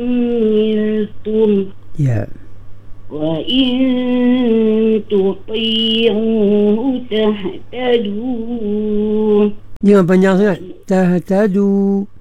عملتم Ya. وإن تطيعوه تهتدوا. Jangan panjang sangat. Tahtadu.